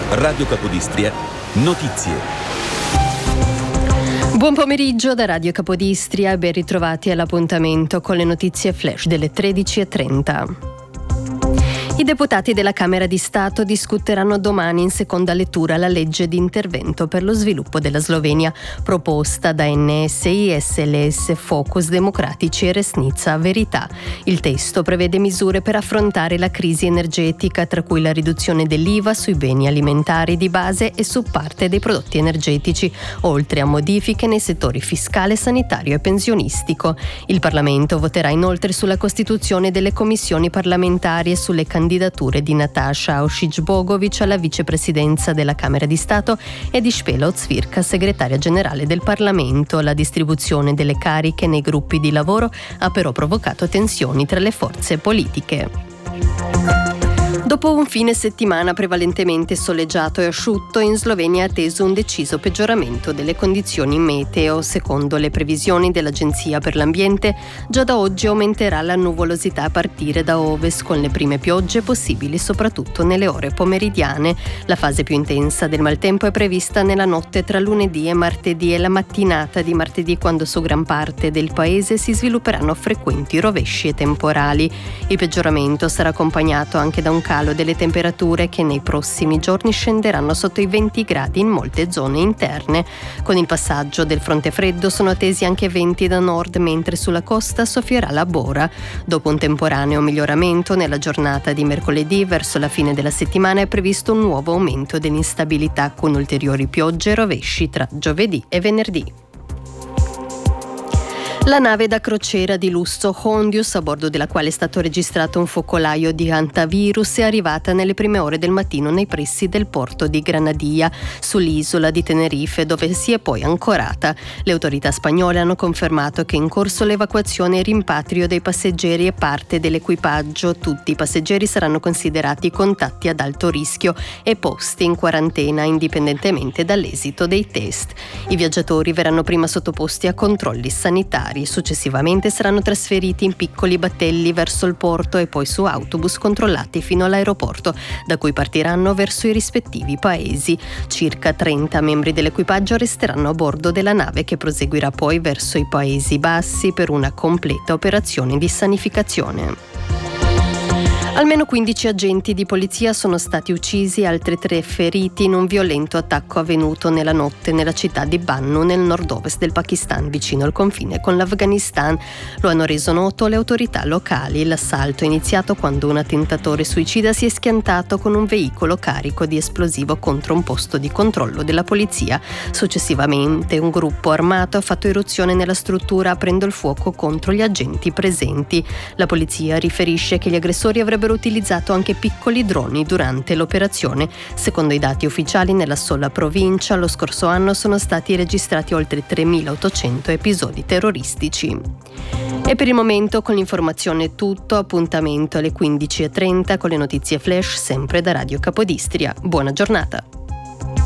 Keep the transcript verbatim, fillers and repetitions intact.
Radio Capodistria, notizie. Buon pomeriggio da Radio Capodistria e ben ritrovati all'appuntamento con le notizie flash delle tredici e trenta. I deputati della Camera di Stato discuteranno domani in seconda lettura la legge di intervento per lo sviluppo della Slovenia, proposta da N S I, S L S, Focus Democratici e Resnica Verità. Il testo prevede misure per affrontare la crisi energetica, tra cui la riduzione dell'I V A sui beni alimentari di base e su parte dei prodotti energetici, oltre a modifiche nei settori fiscale, sanitario e pensionistico. Il Parlamento voterà inoltre sulla costituzione delle commissioni parlamentari e sulle candidature candidature di Natasha Aušić-Bogović alla vicepresidenza della Camera di Stato e di Špela Ocvirka, segretaria generale del Parlamento. La distribuzione delle cariche nei gruppi di lavoro ha però provocato tensioni tra le forze politiche. Dopo un fine settimana prevalentemente soleggiato e asciutto, in Slovenia è atteso un deciso peggioramento delle condizioni meteo. Secondo le previsioni dell'Agenzia per l'Ambiente, già da oggi aumenterà la nuvolosità a partire da ovest, con le prime piogge possibili soprattutto nelle ore pomeridiane. La fase più intensa del maltempo è prevista nella notte tra lunedì e martedì e la mattinata di martedì, quando su gran parte del paese si svilupperanno frequenti rovesci e temporali. Il peggioramento sarà accompagnato anche da un calo delle temperature che nei prossimi giorni scenderanno sotto i venti gradi in molte zone interne. Con il passaggio del fronte freddo sono attesi anche venti da nord, mentre sulla costa soffierà la bora. Dopo un temporaneo miglioramento nella giornata di mercoledì, verso la fine della settimana è previsto un nuovo aumento dell'instabilità, con ulteriori piogge e rovesci tra giovedì e venerdì. La nave da crociera di lusso Hondius, a bordo della quale è stato registrato un focolaio di hantavirus, è arrivata nelle prime ore del mattino nei pressi del porto di Granadia, sull'isola di Tenerife, dove si è poi ancorata. Le autorità spagnole hanno confermato che è in corso l'evacuazione e il rimpatrio dei passeggeri e parte dell'equipaggio. Tutti i passeggeri saranno considerati contatti ad alto rischio e posti in quarantena indipendentemente dall'esito dei test. I viaggiatori verranno prima sottoposti a controlli sanitari. Successivamente saranno trasferiti in piccoli battelli verso il porto e poi su autobus controllati fino all'aeroporto, da cui partiranno verso i rispettivi paesi. Circa trenta membri dell'equipaggio resteranno a bordo della nave, che proseguirà poi verso i Paesi Bassi per una completa operazione di sanificazione. Almeno quindici agenti di polizia sono stati uccisi e altri tre feriti in un violento attacco avvenuto nella notte nella città di Bannu, nel nord-ovest del Pakistan, vicino al confine con l'Afghanistan. Lo hanno reso noto le autorità locali. L'assalto è iniziato quando un attentatore suicida si è schiantato con un veicolo carico di esplosivo contro un posto di controllo della polizia. Successivamente un gruppo armato ha fatto irruzione nella struttura, aprendo il fuoco contro gli agenti presenti. La polizia riferisce che gli aggressori avrebbero utilizzato anche piccoli droni durante l'operazione. Secondo i dati ufficiali, nella sola provincia lo scorso anno sono stati registrati oltre tremilaottocento episodi terroristici. E per il momento con l'informazione è tutto. Appuntamento alle quindici e trenta con le notizie flash, sempre da Radio Capodistria. Buona giornata.